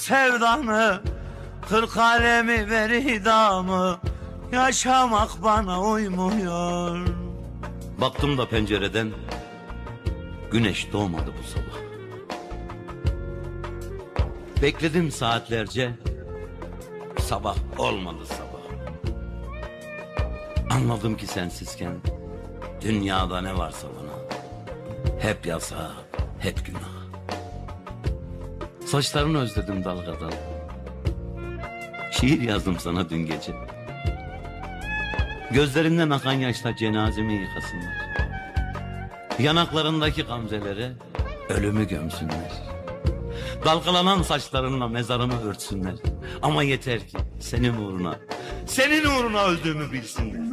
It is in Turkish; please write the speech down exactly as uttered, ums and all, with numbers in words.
Sevdanı, kırk alemi veridamı, yaşamak bana uymuyor. Baktım da pencereden, güneş doğmadı bu sabah. Bekledim saatlerce, sabah olmadı sabah. Anladım ki sensizken, dünyada ne varsa bana, hep yasak, hep günah. Saçlarını özledim dalgadan. Şiir yazdım sana dün gece. Gözlerimden akan yaşla cenazemi yıkasınlar. Yanaklarındaki gamzelere ölümü gömsünler. Dalgalanan saçlarınla mezarımı örtsünler. Ama yeter ki senin uğruna, senin uğruna öldüğümü bilsinler.